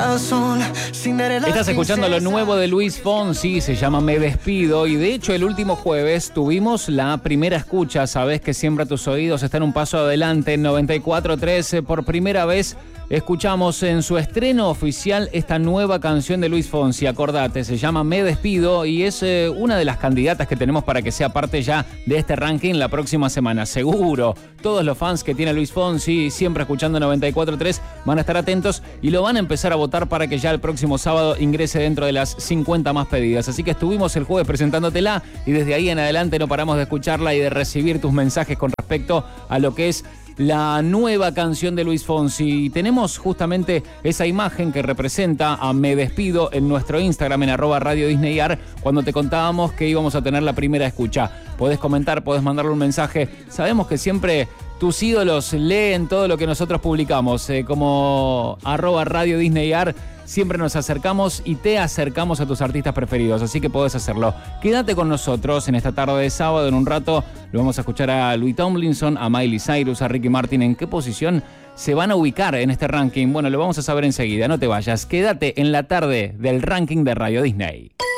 corazón. Estás escuchando lo nuevo de Luis Fonsi, se llama Me Despido, y de hecho el último jueves tuvimos la primera escucha. Sabés que siempre tus oídos están un paso adelante. En 94.3 por primera vez escuchamos en su estreno oficial esta nueva canción de Luis Fonsi. Acordate, se llama Me Despido y es una de las candidatas que tenemos para que sea parte ya de este ranking la próxima semana. Seguro, todos los fans que tiene Luis Fonsi, siempre escuchando 94.3, van a estar atentos y lo van a empezar a votar para que ya el próximo sábado ingrese dentro de las 50 más pedidas. Así que estuvimos el jueves presentándotela y desde ahí en adelante no paramos de escucharla y de recibir tus mensajes con respecto a lo que es la nueva canción de Luis Fonsi. Tenemos justamente esa imagen que representa a Me Despido en nuestro Instagram, en @RadioDisneyAR, cuando te contábamos que íbamos a tener la primera escucha. Podés comentar, podés mandarle un mensaje. Sabemos que siempre tus ídolos leen todo lo que nosotros publicamos, como @RadioDisneyAR. Siempre nos acercamos y te acercamos a tus artistas preferidos, así que podés hacerlo. Quédate con nosotros en esta tarde de sábado. En un rato lo vamos a escuchar a Louis Tomlinson, a Miley Cyrus, a Ricky Martin. ¿En qué posición se van a ubicar en este ranking? Bueno, lo vamos a saber enseguida. No te vayas, quédate en la tarde del ranking de Radio Disney.